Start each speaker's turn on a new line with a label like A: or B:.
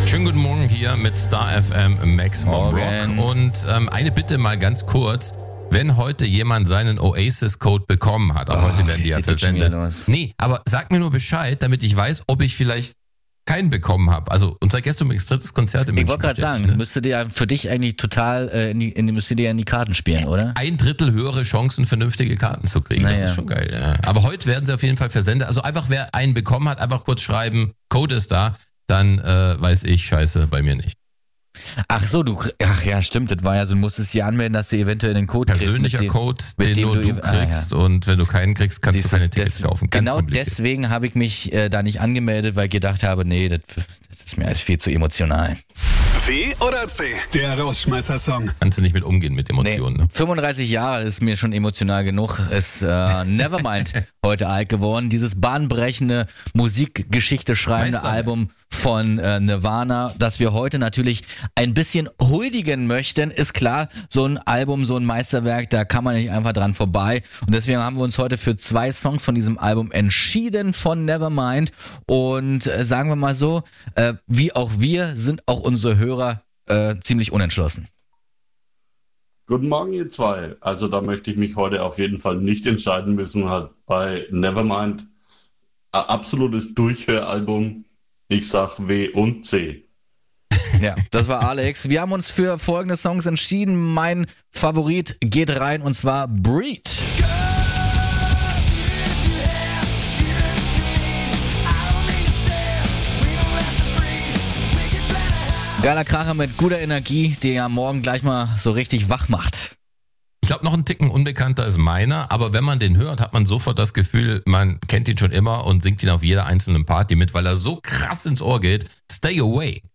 A: Schönen guten Morgen hier mit Star FM Max Mombrock. Und eine Bitte mal ganz kurz. Wenn heute jemand seinen Oasis-Code bekommen hat, aber heute werden die ja versendet. Nee, aber sag mir nur Bescheid, damit ich weiß, ob ich vielleicht keinen bekommen habe. Also unser Gästumix drittes Konzert in München.
B: Ich wollte gerade sagen, müsste dir für dich eigentlich total müsste dir in die Karten spielen, oder?
A: 1/3 höhere Chancen, vernünftige Karten zu kriegen. Naja. Das ist schon geil. Ja. Aber heute werden sie auf jeden Fall versendet. Also einfach, wer einen bekommen hat, einfach kurz schreiben, Code ist da, dann weiß ich, scheiße, bei mir nicht.
B: Ach so, ach ja, stimmt, das war ja so, du musstest dich anmelden, dass du eventuell den Code
A: persönlicher
B: kriegst.
A: Code, den nur du kriegst, und wenn du keinen kriegst, kannst du keine Tickets kaufen.
B: Ganz genau deswegen habe ich mich da nicht angemeldet, weil ich gedacht habe, nee, das ist mir alles viel zu emotional.
C: W oder C, der Rausschmeißer-Song.
A: Kannst du nicht mit umgehen mit Emotionen,
B: nee,
A: ne?
B: 35 Jahre ist mir schon emotional genug. Ist Nevermind heute alt geworden. Dieses bahnbrechende Musikgeschichte schreibende Album von Nirvana, das wir heute natürlich ein bisschen huldigen möchten, ist klar, so ein Album, so ein Meisterwerk, da kann man nicht einfach dran vorbei. Und deswegen haben wir uns heute für 2 Songs von diesem Album entschieden von Nevermind. Und sagen wir mal so, wie auch wir, sind auch unsere Hörer ziemlich unentschlossen.
D: Guten Morgen, ihr zwei. Also da möchte ich mich heute auf jeden Fall nicht entscheiden müssen, halt bei Nevermind. Ein absolutes Durchhöralbum. Ich sag W und C.
B: Ja, das war Alex. Wir haben uns für folgende Songs entschieden. Mein Favorit geht rein, und zwar Breed. Geiler Kracher mit guter Energie, der ja morgen gleich mal so richtig wach macht.
A: Ich glaube, noch ein Ticken unbekannter ist meiner, aber wenn man den hört, hat man sofort das Gefühl, man kennt ihn schon immer und singt ihn auf jeder einzelnen Party mit, weil er so krass ins Ohr geht. Stay Away.